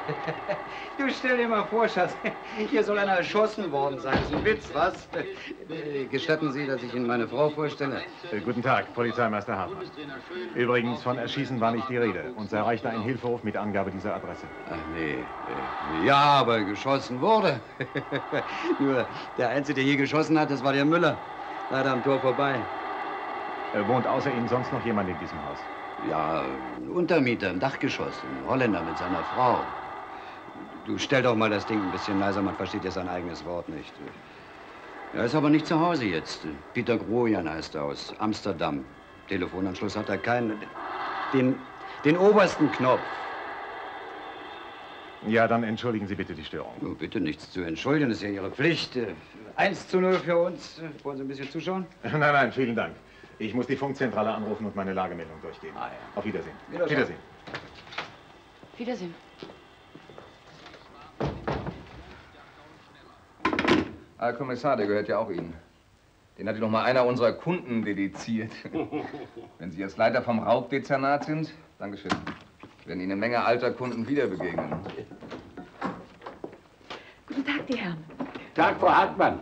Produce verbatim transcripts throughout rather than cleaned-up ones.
Du stell dir mal vor, Schatz, hier soll einer erschossen worden sein. Das ist ein Witz, was? Äh, gestatten Sie, dass ich Ihnen meine Frau vorstelle? Äh, guten Tag, Polizeimeister Hartmann. Übrigens, von Erschießen war nicht die Rede. Uns erreichte ein Hilferuf mit Angabe dieser Adresse. Ach nee, äh, ja, aber geschossen wurde. Nur der Einzige, der hier geschossen hat, das war der Müller. Leider am Tor vorbei. Äh, wohnt außer Ihnen sonst noch jemand in diesem Haus? Ja, ein Untermieter im Dachgeschoss, ein Holländer mit seiner Frau. Du stell doch mal das Ding ein bisschen leiser, man versteht ja sein eigenes Wort nicht. Er ist aber nicht zu Hause jetzt. Peter Grojan heißt er, aus Amsterdam. Telefonanschluss hat er keinen. Den, den obersten Knopf. Ja, dann entschuldigen Sie bitte die Störung. Oh, bitte nichts zu entschuldigen, das ist ja Ihre Pflicht. Eins zu null für uns. Wollen Sie ein bisschen zuschauen? Nein, nein, vielen Dank. Ich muss die Funkzentrale anrufen und meine Lagemeldung durchgeben. Ah, ja. Auf Wiedersehen. Wiedersehen. Wiedersehen. Wiedersehen. Herr Kommissar, der gehört ja auch Ihnen. Den hat noch mal einer unserer Kunden dediziert. Wenn Sie jetzt Leiter vom Raubdezernat sind, Dankeschön, werden Ihnen eine Menge alter Kunden wieder begegnen. Guten Tag, die Herren. Tag, Frau Hartmann.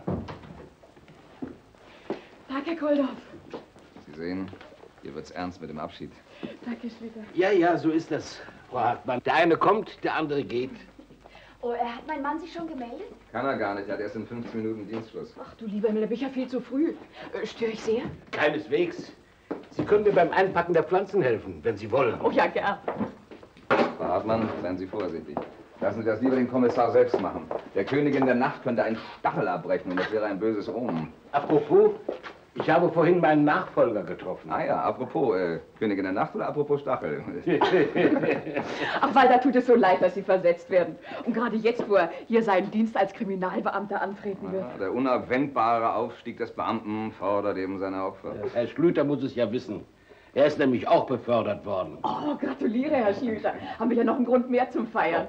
Tag, Herr Koldorf. Sie sehen, hier wird's ernst mit dem Abschied. Danke, Schlitter. Ja, ja, so ist das, Frau Hartmann. Der eine kommt, der andere geht. Oh, er hat mein Mann sich schon gemeldet? Kann er gar nicht, er hat erst in fünfzehn Minuten Dienstschluss. Ach du lieber Himmel, da bin ich ja viel zu früh. Äh, störe ich sehr? Keineswegs. Sie können mir beim Einpacken der Pflanzen helfen, wenn Sie wollen. Oh ja, gern. Frau Hartmann, seien Sie vorsichtig. Lassen Sie das lieber den Kommissar selbst machen. Der Königin der Nacht könnte ein Stachel abbrechen und das wäre ein böses Omen. Apropos, ich habe vorhin meinen Nachfolger getroffen. Ah ja, apropos, äh, Königin der Nacht oder apropos Stachel? Ach, Walter, tut es so leid, dass Sie versetzt werden. Und gerade jetzt, wo er hier seinen Dienst als Kriminalbeamter antreten wird. Ja, der unabwendbare Aufstieg des Beamten fordert eben seine Opfer. Ja, Herr Schlüter muss es ja wissen. Er ist nämlich auch befördert worden. Oh, gratuliere, Herr Schlüter. Haben wir ja noch einen Grund mehr zum Feiern.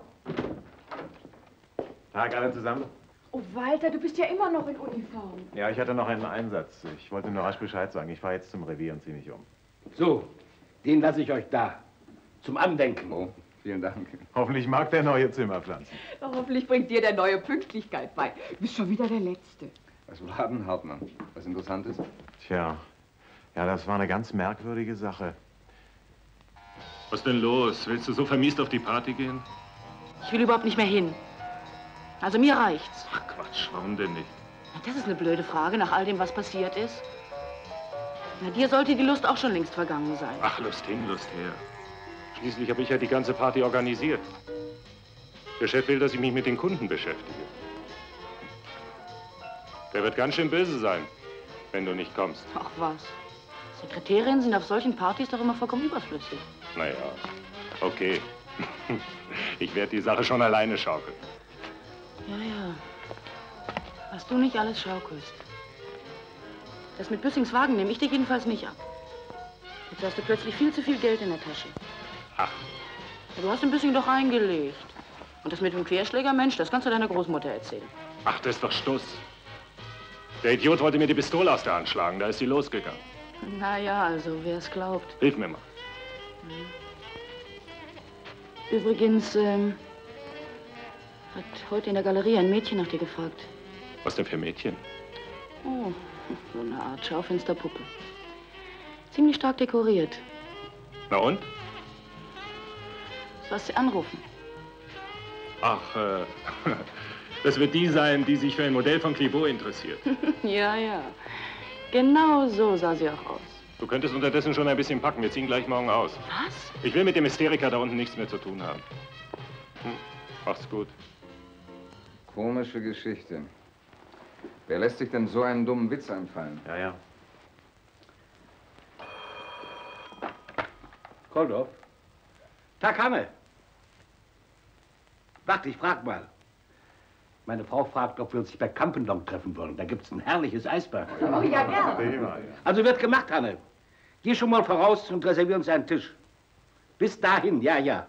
Tag alle zusammen. Oh, Walter, du bist ja immer noch in Uniform. Ja, ich hatte noch einen Einsatz. Ich wollte nur rasch Bescheid sagen. Ich fahre jetzt zum Revier und ziehe mich um. So, den lasse ich euch da. Zum Andenken. Oh, vielen Dank. Hoffentlich mag der neue Zimmerpflanzen. Doch hoffentlich bringt dir der neue Pünktlichkeit bei. Du bist schon wieder der Letzte. Was war denn, Hauptmann? Was Interessantes? Tja, ja, das war eine ganz merkwürdige Sache. Was denn los? Willst du so vermiest auf die Party gehen? Ich will überhaupt nicht mehr hin. Also mir reicht's. Ach Quatsch, warum denn nicht? Das ist eine blöde Frage, nach all dem, was passiert ist. Na, dir sollte die Lust auch schon längst vergangen sein. Ach, Lust hin, Lust her. Schließlich habe ich ja die ganze Party organisiert. Der Chef will, dass ich mich mit den Kunden beschäftige. Der wird ganz schön böse sein, wenn du nicht kommst. Ach was. Sekretärinnen sind auf solchen Partys doch immer vollkommen überflüssig. Naja, okay. Ich werde die Sache schon alleine schaukeln. Ja, ja. Was du nicht alles schaukelst. Das mit Büssings Wagen nehme ich dir jedenfalls nicht ab. Jetzt hast du plötzlich viel zu viel Geld in der Tasche. Ach. Ja, du hast ein bisschen doch eingelegt. Und das mit dem Querschläger, Mensch, das kannst du deiner Großmutter erzählen. Ach, das ist doch Stuss. Der Idiot wollte mir die Pistole aus der Hand schlagen, da ist sie losgegangen. Na ja, also, wer es glaubt. Hilf mir mal. Übrigens, ähm, hat heute in der Galerie ein Mädchen nach dir gefragt. Was denn für Mädchen? Oh, so eine Art Schaufensterpuppe. Ziemlich stark dekoriert. Na und? Sollst sie anrufen? Ach, äh, das wird die sein, die sich für ein Modell von Clivaux interessiert. Ja, ja. Genau so sah sie auch aus. Du könntest unterdessen schon ein bisschen packen. Wir ziehen gleich morgen aus. Was? Ich will mit dem Hysteriker da unten nichts mehr zu tun haben. Hm, mach's gut. Komische Geschichte. Wer lässt sich denn so einen dummen Witz einfallen? Ja, ja. Koldorf. Tag, Hanne. Warte, ich frag mal. Meine Frau fragt, ob wir uns nicht bei Campendonk treffen wollen. Da gibt's ein herrliches Eisbad. Oh, ja, gern. Also wird gemacht, Hanne. Geh schon mal voraus und reservier uns einen Tisch. Bis dahin, ja, ja.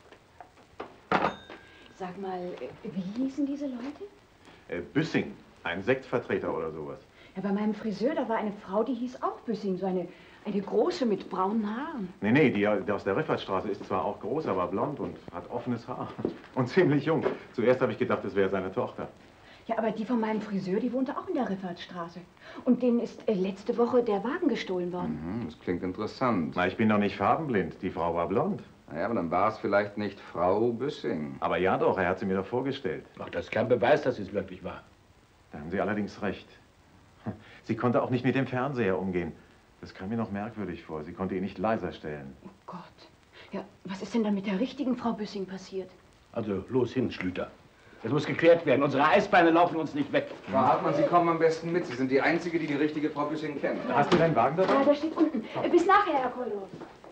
Sag mal, wie hießen diese Leute? Äh, Büssing, ein Sektvertreter oder sowas. Ja, bei meinem Friseur, da war eine Frau, die hieß auch Büssing, so eine, Eine große mit braunen Haaren. Nee, nee, die, die aus der Riffertstraße ist zwar auch groß, aber blond und hat offenes Haar. Und ziemlich jung. Zuerst habe ich gedacht, es wäre seine Tochter. Ja, aber die von meinem Friseur, die wohnte auch in der Riffertstraße. Und denen ist äh, letzte Woche der Wagen gestohlen worden. Mhm, das klingt interessant. Na, ich bin doch nicht farbenblind. Die Frau war blond. Na ja, aber dann war es vielleicht nicht Frau Büssing. Aber ja doch, er hat sie mir doch vorgestellt. Ach, das ist kein Beweis, dass es wirklich war. Da haben Sie allerdings recht. Sie konnte auch nicht mit dem Fernseher umgehen. Das kam mir noch merkwürdig vor. Sie konnte ihn nicht leiser stellen. Oh Gott. Ja, was ist denn dann mit der richtigen Frau Büssing passiert? Also, los hin, Schlüter. Das muss geklärt werden. Unsere Eisbeine laufen uns nicht weg. Frau Hartmann, Sie kommen am besten mit. Sie sind die Einzige, die die richtige Frau Büssing kennt. Hast du deinen Wagen dabei? Ja, der steht unten. Bis nachher, Herr Koldorf.